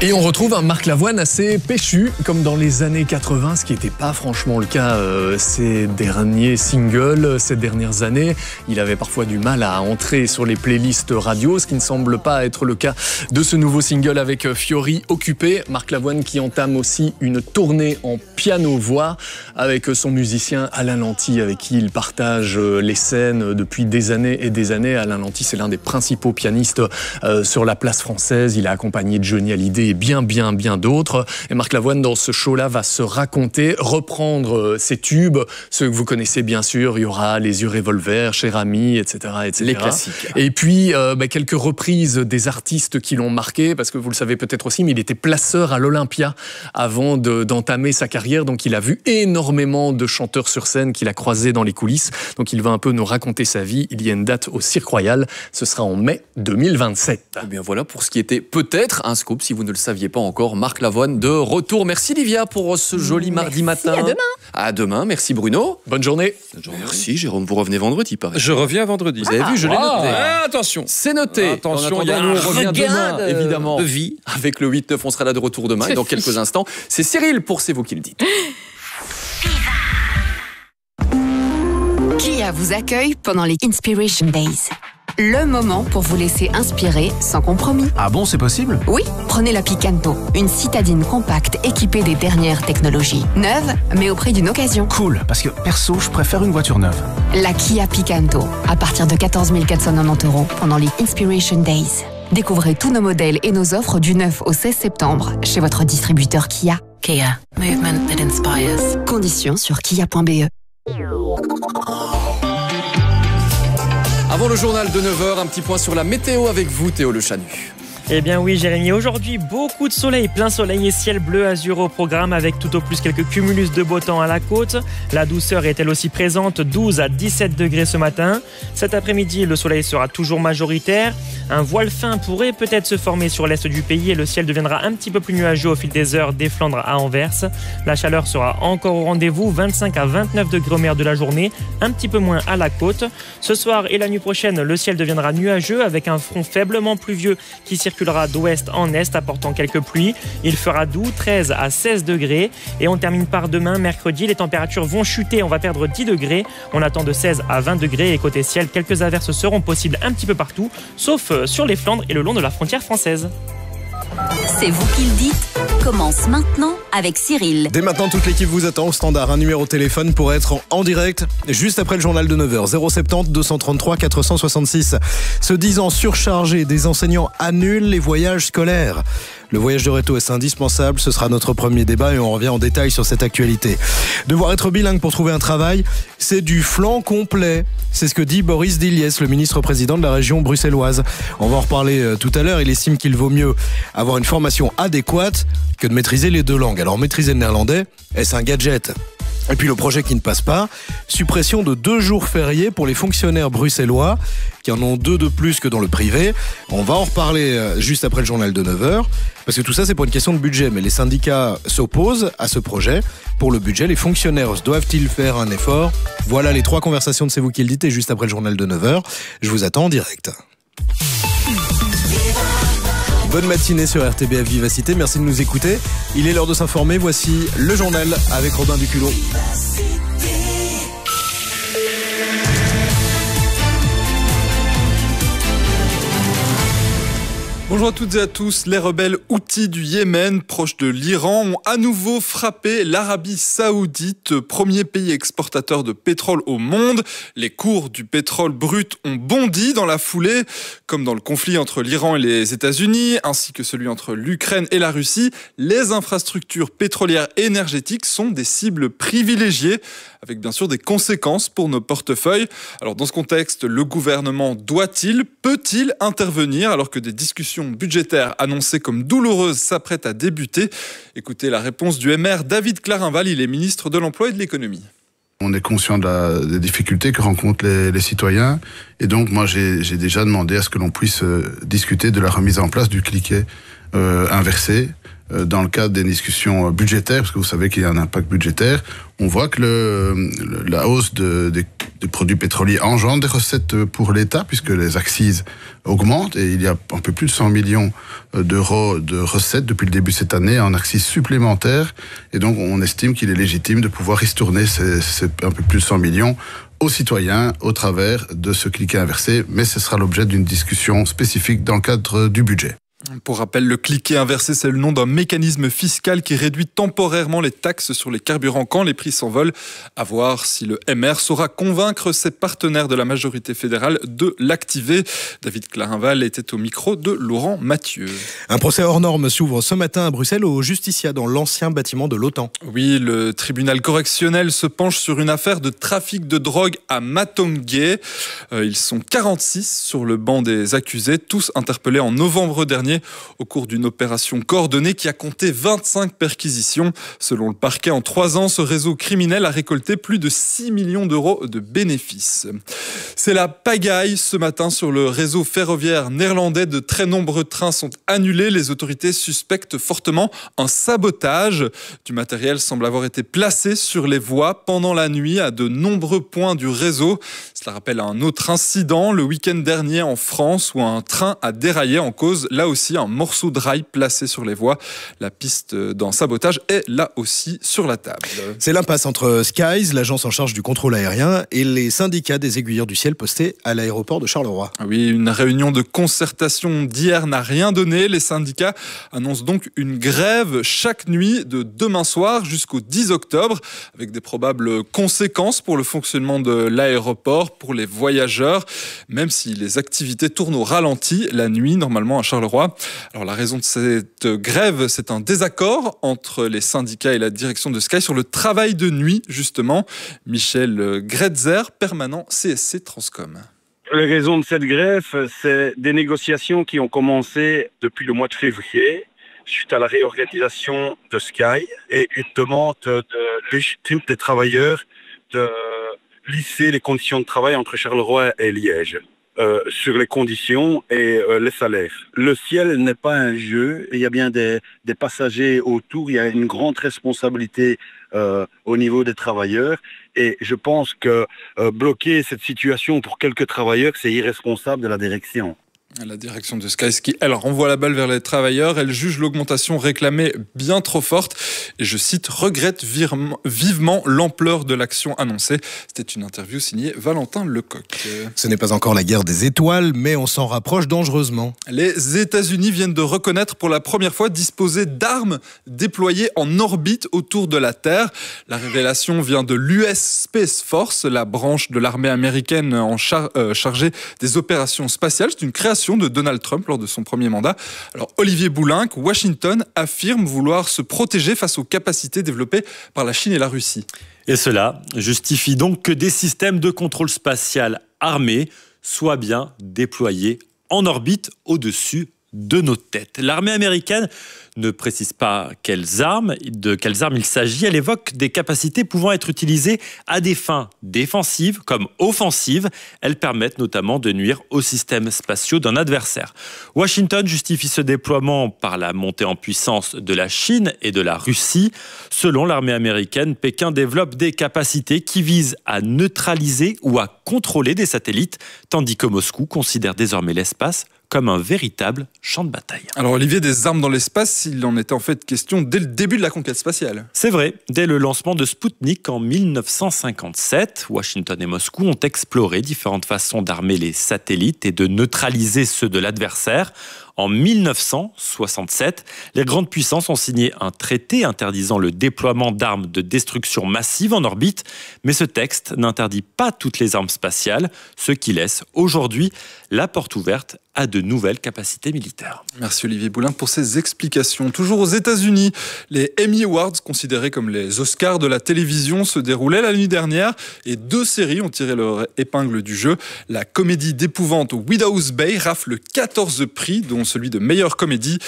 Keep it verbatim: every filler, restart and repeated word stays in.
Et on retrouve un Marc Lavoine assez péchu, comme dans les années quatre-vingts, ce qui n'était pas franchement le cas euh, ces derniers singles, ces dernières années. Il avait parfois du mal à entrer sur les playlists radio, ce qui ne semble pas être le cas de ce nouveau single avec Fiori Occupé. Marc Lavoine qui entame aussi une tournée en piano-voix avec son musicien Alain Lanty, avec qui il partage les scènes depuis des années et des années. Alain Lanty, c'est l'un des principaux pianistes euh, sur la place française. Il a accompagné Johnny Hallyday et bien, bien, bien d'autres. Et Marc Lavoine, dans ce show-là, va se raconter, reprendre ses tubes, ceux que vous connaissez bien sûr. Il y aura Les Yeux Revolver, Cher Ami, et cetera, et cetera. Les classiques. Et puis, euh, bah, quelques reprises des artistes qui l'ont marqué, parce que vous le savez peut-être aussi, mais il était placeur à l'Olympia avant de, d'entamer sa carrière. Donc, il a vu énormément de chanteurs sur scène qu'il a croisés dans les coulisses. Donc, il va un peu nous raconter sa vie. Il y a une date au Cirque Royal. Ce sera en mai deux mille vingt-sept. Eh bien voilà pour ce qui était peut-être un scoop, si vous ne le saviez pas encore. Marc Lavoine de retour. Merci Livia pour ce joli Merci, mardi matin. à demain. À demain. Merci Bruno. Bonne journée. Merci Jérôme. Vous revenez vendredi, pareil. Je reviens vendredi. Vous avez vu, je l'ai Ah, noté. ah, attention. C'est noté. Attention, En il y a attendant, un nous, on revient regain demain, de- évidemment, de vie. Avec le huit neuf, on sera là de retour demain. Et dans quelques instants, c'est Cyril pour C'est vous qui le dites. Kia vous accueille pendant les Inspiration Days. Le moment pour vous laisser inspirer sans compromis. Ah bon, c'est possible? Oui, prenez la Picanto, une citadine compacte équipée des dernières technologies. Neuve, mais au prix d'une occasion. Cool, parce que perso, je préfère une voiture neuve. La Kia Picanto, à partir de quatorze mille quatre cent quatre-vingt-dix euros pendant les Inspiration Days. Découvrez tous nos modèles et nos offres du neuf au seize septembre chez votre distributeur Kia. Kia, movement that inspires. Conditions sur kia point b e. Avant le journal de neuf heures, un petit point sur la météo avec vous, Théo Le Chanu. Eh bien oui Jérémy, aujourd'hui beaucoup de soleil, plein soleil et ciel bleu azur au programme avec tout au plus quelques cumulus de beau temps à la côte. La douceur est elle aussi présente, douze à dix-sept degrés ce matin. Cet après-midi, le soleil sera toujours majoritaire. Un voile fin pourrait peut-être se former sur l'est du pays et le ciel deviendra un petit peu plus nuageux au fil des heures des Flandres à Anvers. La chaleur sera encore au rendez-vous, vingt-cinq à vingt-neuf degrés au meilleur de la journée, un petit peu moins à la côte. Ce soir et la nuit prochaine, le ciel deviendra nuageux avec un front faiblement pluvieux qui circulera d'ouest en est apportant quelques pluies. Il fera doux, treize à seize degrés. Et on termine par demain, mercredi. Les températures vont chuter, on va perdre dix degrés. On attend de seize à vingt degrés. Et côté ciel, quelques averses seront possibles un petit peu partout, sauf sur les Flandres et le long de la frontière française. C'est vous qui le dites commence maintenant avec Cyril. Dès maintenant, toute l'équipe vous attend au standard. Un numéro de téléphone pour être en, en direct juste après le journal de neuf heures. zéro sept zéro deux cent trente-trois quatre cent soixante-six. Se disant surchargés, des enseignants annulent les voyages scolaires. Le voyage de réto est indispensable, ce sera notre premier débat et on revient en détail sur cette actualité. Devoir être bilingue pour trouver un travail, c'est du flanc complet. C'est ce que dit Boris Diliès, le ministre-président de la région bruxelloise. On va en reparler euh, tout à l'heure. Il estime qu'il vaut mieux avoir une formation adéquate que de maîtriser les deux langues. Alors maîtriser le néerlandais, est-ce un gadget ? Et puis le projet qui ne passe pas, suppression de deux jours fériés pour les fonctionnaires bruxellois, qui en ont deux de plus que dans le privé. On va en reparler juste après le journal de neuf heures, parce que tout ça c'est pour une question de budget, mais les syndicats s'opposent à ce projet. Pour le budget, les fonctionnaires doivent-ils faire un effort ? Voilà les trois conversations de C'est vous qui le dites, et juste après le journal de neuf heures, je vous attends en direct. Bonne matinée sur R T B F Vivacité, merci de nous écouter. Il est l'heure de s'informer, voici le journal avec Robin Duculot. Bonjour à toutes et à tous. Les rebelles Houthis du Yémen, proches de l'Iran, ont à nouveau frappé l'Arabie Saoudite, premier pays exportateur de pétrole au monde. Les cours du pétrole brut ont bondi dans la foulée, comme dans le conflit entre l'Iran et les États-Unis, ainsi que celui entre l'Ukraine et la Russie. Les infrastructures pétrolières et énergétiques sont des cibles privilégiées, avec bien sûr des conséquences pour nos portefeuilles. Alors dans ce contexte, le gouvernement doit-il, peut-il intervenir alors que des discussions budgétaires annoncées comme douloureuses s'apprêtent à débuter? Écoutez la réponse du M R David Clarinval, il est ministre de l'Emploi et de l'Économie. On est conscient de la, des difficultés que rencontrent les, les citoyens et donc moi j'ai, j'ai déjà demandé à ce que l'on puisse euh, discuter de la remise en place du cliquet euh, inversé euh, dans le cadre des discussions budgétaires, parce que vous savez qu'il y a un impact budgétaire. On voit que le, le, la hausse de, des, des produits pétroliers engendrent des recettes pour l'État, puisque les accises augmentent, et il y a un peu plus de cent millions d'euros de recettes depuis le début de cette année en accises supplémentaires, et donc on estime qu'il est légitime de pouvoir ristourner ces, ces un peu plus de cent millions aux citoyens au travers de ce cliquet inversé, mais ce sera l'objet d'une discussion spécifique dans le cadre du budget. Pour rappel, le cliquet inversé, c'est le nom d'un mécanisme fiscal qui réduit temporairement les taxes sur les carburants quand les prix s'envolent. À voir si le M R saura convaincre ses partenaires de la majorité fédérale de l'activer. David Clarinval était au micro de Laurent Mathieu. Un procès hors norme s'ouvre ce matin à Bruxelles aux justicias dans l'ancien bâtiment de l'OTAN. Oui, le tribunal correctionnel se penche sur une affaire de trafic de drogue à Matongé. Euh, ils sont quarante-six sur le banc des accusés, tous interpellés en novembre dernier au cours d'une opération coordonnée qui a compté vingt-cinq perquisitions. Selon le parquet, en trois ans, ce réseau criminel a récolté plus de six millions d'euros de bénéfices. C'est la pagaille ce matin sur le réseau ferroviaire néerlandais. De très nombreux trains sont annulés. Les autorités suspectent fortement un sabotage. Du matériel semble avoir été placé sur les voies pendant la nuit à de nombreux points du réseau. Cela rappelle un autre incident le week-end dernier en France où un train a déraillé, en cause là aussi un morceau de rail placé sur les voies. La piste d'un sabotage est là aussi sur la table. C'est l'impasse entre Skies, l'agence en charge du contrôle aérien, et les syndicats des aiguilleurs du ciel postés à l'aéroport de Charleroi. Oui, une réunion de concertation d'hier n'a rien donné. Les syndicats annoncent donc une grève chaque nuit de demain soir jusqu'au dix octobre, avec des probables conséquences pour le fonctionnement de l'aéroport, pour les voyageurs, même si les activités tournent au ralenti la nuit, normalement à Charleroi. Alors la raison de cette grève, c'est un désaccord entre les syndicats et la direction de Sky sur le travail de nuit, justement. Michel Gretzer, permanent C S C Transcom. Les raisons de cette grève, c'est des négociations qui ont commencé depuis le mois de février, suite à la réorganisation de Sky, et une demande de légitime des travailleurs de lisser les conditions de travail entre Charleroi et Liège. Euh, sur les conditions et euh, les salaires. Le ciel n'est pas un jeu, il y a bien des, des passagers autour, il y a une grande responsabilité euh, au niveau des travailleurs, et je pense que euh, bloquer cette situation pour quelques travailleurs, c'est irresponsable de la direction. La direction de Sky Ski, elle renvoie la balle vers les travailleurs, elle juge l'augmentation réclamée bien trop forte et, je cite, regrette vivement l'ampleur de l'action annoncée. C'était une interview signée Valentin Lecoq. Ce n'est pas encore la guerre des étoiles, mais on s'en rapproche dangereusement. Les États-Unis viennent de reconnaître pour la première fois disposer d'armes déployées en orbite autour de la Terre. La révélation vient de l'U S Space Force, la branche de l'armée américaine en char- euh, chargée des opérations spatiales. C'est une création de Donald Trump lors de son premier mandat. Alors Olivier Boulinck, Washington affirme vouloir se protéger face aux capacités développées par la Chine et la Russie. Et cela justifie donc que des systèmes de contrôle spatial armés soient bien déployés en orbite au-dessus de nos têtes. L'armée américaine ne précise pas quelles armes, de quelles armes il s'agit. Elle évoque des capacités pouvant être utilisées à des fins défensives comme offensives. Elles permettent notamment de nuire aux systèmes spatiaux d'un adversaire. Washington justifie ce déploiement par la montée en puissance de la Chine et de la Russie. Selon l'armée américaine, Pékin développe des capacités qui visent à neutraliser ou à contrôler des satellites, tandis que Moscou considère désormais l'espace comme un véritable champ de bataille. Alors Olivier, des armes dans l'espace, il en était en fait question dès le début de la conquête spatiale. C'est vrai, dès le lancement de Spoutnik en mille neuf cent cinquante-sept, Washington et Moscou ont exploré différentes façons d'armer les satellites et de neutraliser ceux de l'adversaire. En mille neuf cent soixante-sept, les grandes puissances ont signé un traité interdisant le déploiement d'armes de destruction massive en orbite, mais ce texte n'interdit pas toutes les armes spatiales, ce qui laisse aujourd'hui la porte ouverte à de nouvelles capacités militaires. Merci Olivier Boulinck pour ces explications. Toujours aux États-Unis, les Emmy Awards, considérés comme les Oscars de la télévision, se déroulaient la nuit dernière et deux séries ont tiré leur épingle du jeu. La comédie d'épouvante Widow's Bay rafle quatorze prix, dont celui de meilleure comédie.